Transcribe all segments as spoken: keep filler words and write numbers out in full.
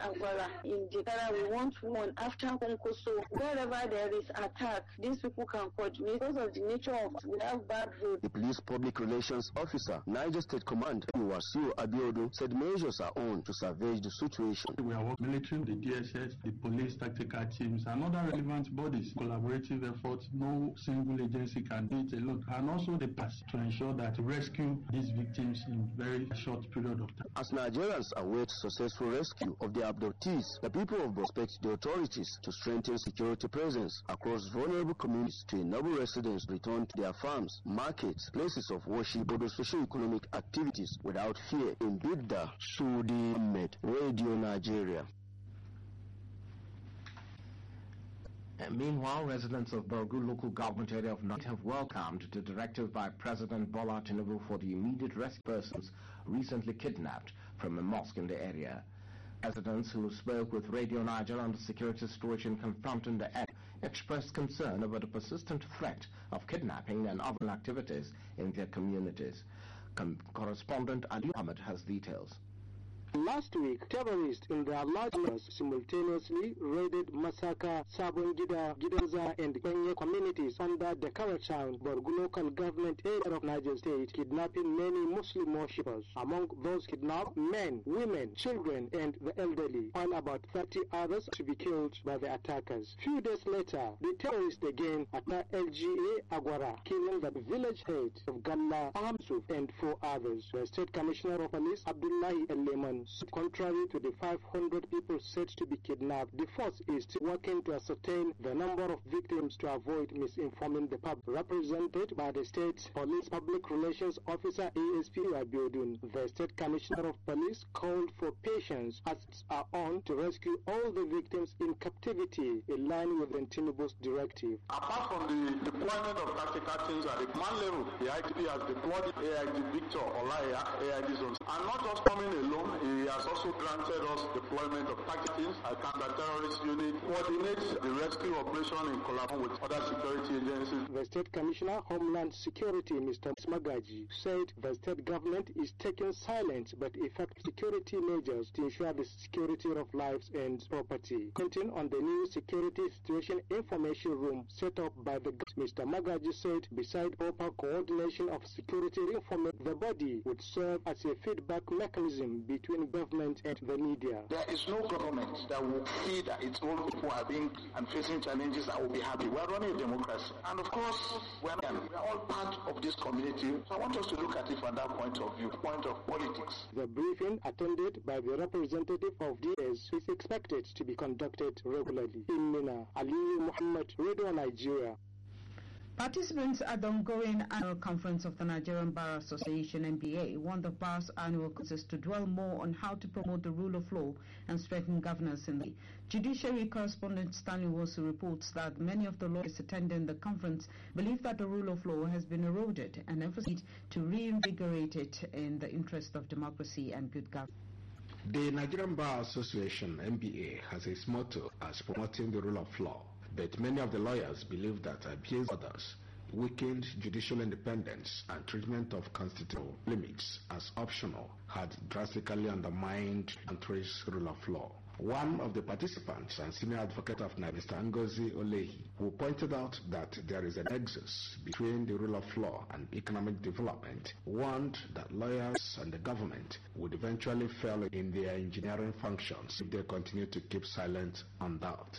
Agwara in Jekara. We want one after Konkoso. Wherever there is attack, these people can coordinate. Because of the nature of we have bad roads. The police public relations officer, Niger State Command, Wasiu Abiodun, said measures are on to salvage the situation. We are working military, the D S S, the police tactical teams, and other relevant bodies. Collaborative efforts. No single agency can do it alone. And also the past to ensure that rescue these victims in very short period of time. As Nigerians await successful rescue of their abductees, the people of Borno expect the authorities to strengthen security presence across vulnerable communities to enable residents return to their farms, markets, places of worship, or socio-economic activities without fear. In Bidda, Sudi Ahmed, Radio Nigeria. And meanwhile, residents of Borgu local government area of North have welcomed the directive by President Bola Tinubu for the immediate rescue persons recently kidnapped from a mosque in the area. Residents who spoke with Radio Nigeria on the security situation confronting the area expressed concern over the persistent threat of kidnapping and other activities in their communities. Com- correspondent Ali Ahmed has details. Last week, terrorists in their large numbers simultaneously raided Masaka, Sabongida, Gidanza, and Kenya communities under the Town, Borgu local government area of Niger State, kidnapping many Muslim worshippers. Among those kidnapped, men, women, children, and the elderly, while about thirty others to be killed by the attackers. Few days later, the terrorists again attacked L G A Agwara, killing the village head of Galla Ahamsuf and four others. The State Commissioner of Police, Abdullahi El-Leman, contrary to the five hundred people said to be kidnapped, the force is still working to ascertain the number of victims to avoid misinforming the public. Represented by the State Police Public Relations Officer A S P Abiodun, the State Commissioner of Police called for patience as are on to rescue all the victims in captivity in line with the Tinubu's directive. Apart from the deployment of tactical teams at the command level, the I G P has deployed A I G Victor Olaya, A I G zones, and not just coming alone. He has also granted us deployment of tactics, a counter-terrorist unit, coordinates the rescue operation in collaboration with other security agencies. The State Commissioner, Homeland Security, Mister Smagaji, said the state government is taking silent but effective security measures to ensure the security of lives and property. Commenting on the new security situation information room set up by the Mister Magaji said, beside proper coordination of security information, the body would serve as a feedback mechanism between government and the media. There is no government that will see that its own people are being and facing challenges that will be happy. We are running a democracy. And of course, we are, we are all part of this community. So I want us to look at it from that point of view, point of politics. The briefing attended by the representative of D S is expected to be conducted regularly. In Mina, Aliyu Muhammad, Radio Nigeria. Participants at the ongoing annual conference of the Nigerian Bar Association N B A want the bar's annual conference to dwell more on how to promote the rule of law and strengthen governance in the Judiciary correspondent Stanley Wosu reports that many of the lawyers attending the conference believe that the rule of law has been eroded and emphasize to reinvigorate it in the interest of democracy and good governance. The Nigerian Bar Association N B A has its motto as promoting the rule of law. But many of the lawyers believe that abuse others, weakened judicial independence, and treatment of constitutional limits as optional had drastically undermined the country's rule of law. One of the participants and senior advocate of Mister Ngozi Olehi, who pointed out that there is an nexus between the rule of law and economic development, warned that lawyers and the government would eventually fail in their engineering functions if they continue to keep silent on that.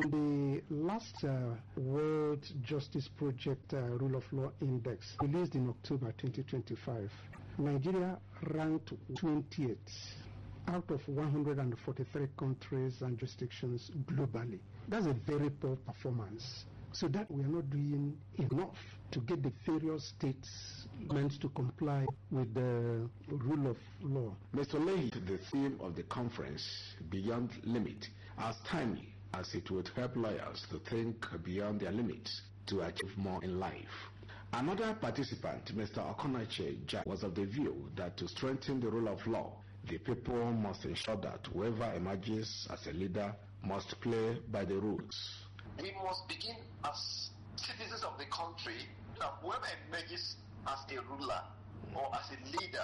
In the last uh, World Justice Project uh, Rule of Law Index, released in October twenty twenty-five, Nigeria ranked twentieth out of one hundred forty-three countries and jurisdictions globally. That's a very poor performance. So that we are not doing enough to get the various states meant to comply with the rule of law. Mister Leahy, the theme of the conference, Beyond Limit, as timely as it would help lawyers to think beyond their limits to achieve more in life. Another participant, Mister Okonache Jack, was of the view that to strengthen the rule of law, the people must ensure that whoever emerges as a leader must play by the rules. We must begin as citizens of the country that whoever emerges as a ruler or as a leader